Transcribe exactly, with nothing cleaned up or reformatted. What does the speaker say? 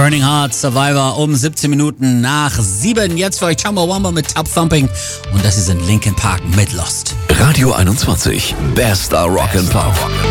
Burning Heart, Survivor um siebzehn Minuten nach sieben. Jetzt für euch Chumbawamba mit Tub Thumping. Und das ist in Linkin Park mit Lost. Radio einundzwanzig, bester Rock'n'Pop.